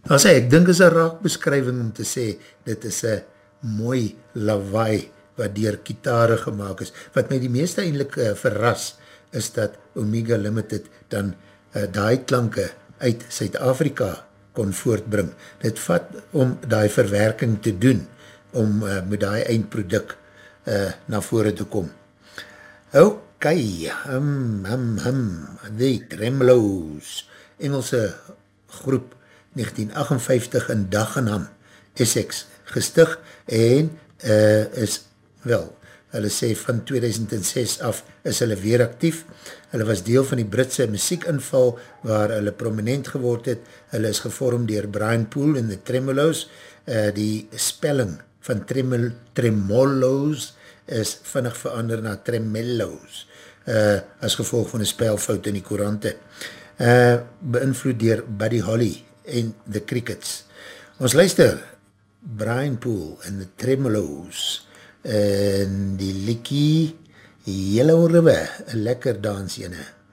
As ek dink is een raakbeskrywing om te sê, dit is een mooi lawaai wat dier kitare gemaakt is. Wat my die meeste eindelijk verras, is dat Omega Limited dan daai klanke uit Suid-Afrika kon voortbring. Dit vat om daai verwerking te doen, om met daai eindproduct na vore te kom. Ok, The Tremeloes, Engelse groep, 1958 in Dagenham, Essex, gestig en is, wel, hulle sê van 2006 af is hulle weer actief. Hulle was deel van die Britse muziekinval waar hulle prominent geword het. Hulle is gevormd dier Brian Poole en the Tremeloes. Die spelling van Tremeloes is vinnig verander na Tremeloes as gevolg van een spelfout in die koerante. Beïnvloed dier Buddy Holly en The Crickets. Ons luister Brian Poole en the Tremeloes en die liekie Yellow River, een lekker dans jene.